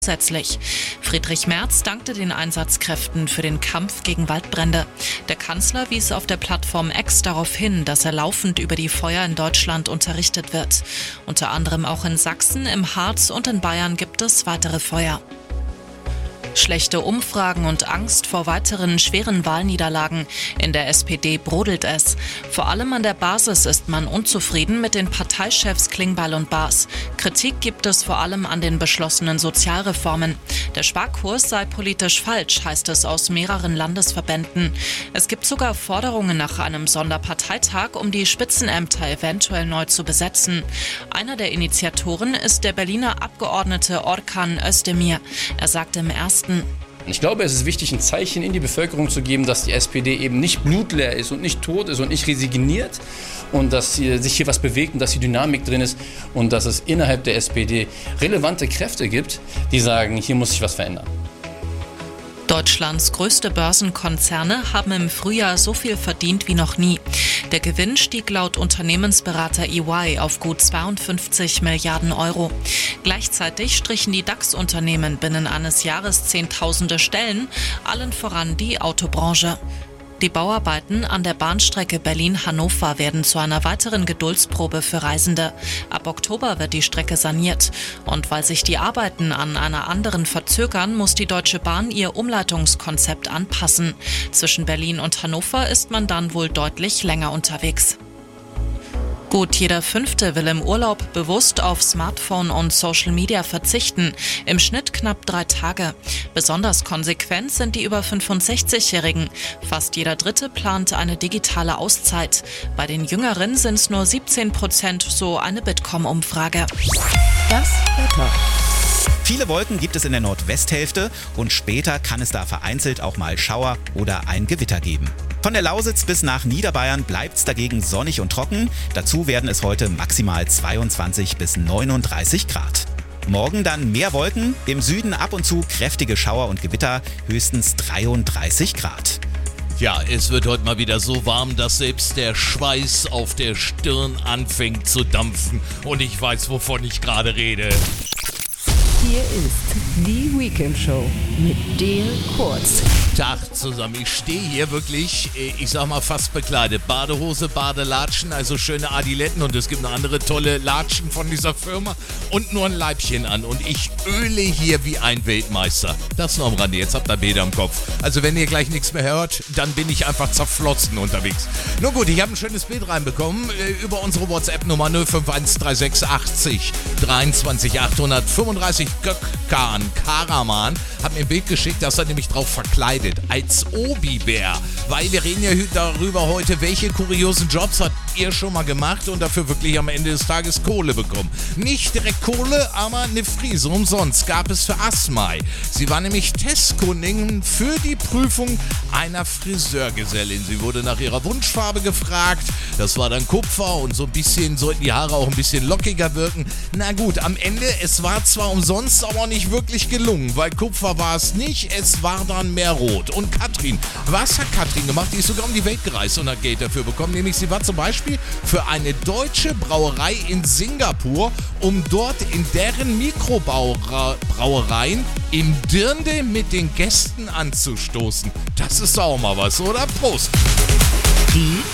zusätzlich. Friedrich Merz dankte den Einsatzkräften für den Kampf gegen Waldbrände. Der Kanzler wies auf der Plattform X darauf hin, dass er laufend über die Feuer in Deutschland unterrichtet wird. Unter anderem auch in Sachsen, im Harz und in Bayern gibt es weitere Feuer. Schlechte Umfragen und Angst vor weiteren schweren Wahlniederlagen. In der SPD brodelt es. Vor allem an der Basis ist man unzufrieden mit den Parteichefs Klingbeil und Baas. Kritik gibt es vor allem an den beschlossenen Sozialreformen. Der Sparkurs sei politisch falsch, heißt es aus mehreren Landesverbänden. Es gibt sogar Forderungen nach einem Sonderparteitag, um die Spitzenämter eventuell neu zu besetzen. Einer der Initiatoren ist der Berliner Abgeordnete Orkan Özdemir. Er sagte im ersten: Ich glaube, es ist wichtig, ein Zeichen in die Bevölkerung zu geben, dass die SPD eben nicht blutleer ist und nicht tot ist und nicht resigniert und dass sich hier was bewegt und dass hier Dynamik drin ist und dass es innerhalb der SPD relevante Kräfte gibt, die sagen, hier muss sich was verändern. Deutschlands größte Börsenkonzerne haben im Frühjahr so viel verdient wie noch nie. Der Gewinn stieg laut Unternehmensberater EY auf gut 52 Milliarden Euro. Gleichzeitig strichen die DAX-Unternehmen binnen eines Jahres Zehntausende Stellen, allen voran die Autobranche. Die Bauarbeiten an der Bahnstrecke Berlin-Hannover werden zu einer weiteren Geduldsprobe für Reisende. Ab Oktober wird die Strecke saniert. Und weil sich die Arbeiten an einer anderen verzögern, muss die Deutsche Bahn ihr Umleitungskonzept anpassen. Zwischen Berlin und Hannover ist man dann wohl deutlich länger unterwegs. Gut jeder Fünfte will im Urlaub bewusst auf Smartphone und Social Media verzichten. Im Schnitt knapp 3 Tage. Besonders konsequent sind die über 65-Jährigen. Fast jeder Dritte plant eine digitale Auszeit. Bei den Jüngeren sind es nur 17%, so eine Bitkom-Umfrage. Das Wetter. Viele Wolken gibt es in der Nordwesthälfte und später kann es da vereinzelt auch mal Schauer oder ein Gewitter geben. Von der Lausitz bis nach Niederbayern bleibt es dagegen sonnig und trocken. Dazu werden es heute maximal 22 bis 39 Grad. Morgen dann mehr Wolken, im Süden ab und zu kräftige Schauer und Gewitter, höchstens 33 Grad. Ja, es wird heute mal wieder so warm, dass selbst der Schweiß auf der Stirn anfängt zu dampfen. Und ich weiß, wovon ich gerade rede. Hier ist die Weekend Show mit Dale Kurz. Tag zusammen, ich stehe hier wirklich, ich sag mal fast bekleidet. Badehose, Badelatschen, also schöne Adiletten und es gibt noch andere tolle Latschen von dieser Firma und nur ein Leibchen an und ich öle hier wie ein Weltmeister. Das nur am Rande, jetzt habt ihr Bäder im Kopf. Also wenn ihr gleich nichts mehr hört, dann bin ich einfach zerflossen unterwegs. Nur gut, ich habe ein schönes Bild reinbekommen über unsere WhatsApp-Nummer 0513680 23 835. Gökhan Karaman hat mir ein Bild geschickt, dass er nämlich drauf verkleidet als Obi-Bär, weil wir reden ja darüber heute, welche kuriosen Jobs hat ihr schon mal gemacht und dafür wirklich am Ende des Tages Kohle bekommen. Nicht direkt Kohle, aber eine Frise umsonst gab es für Asmai. Sie war nämlich Testkundin für die Prüfung einer Friseurgesellin. Sie wurde nach ihrer Wunschfarbe gefragt, das war dann Kupfer und so ein bisschen sollten die Haare auch ein bisschen lockiger wirken. Na gut, am Ende, es war zwar umsonst, aber nicht wirklich gelungen, weil Kupfer war es nicht, es war dann mehr Rot. Und Katrin, was hat Katrin gemacht? Die ist sogar um die Welt gereist und hat Geld dafür bekommen, nämlich sie war zum Beispiel für eine deutsche Brauerei in Singapur, um dort in deren Mikrobrauereien im Dirndl mit den Gästen anzustoßen. Das ist auch mal was, oder? Prost! Die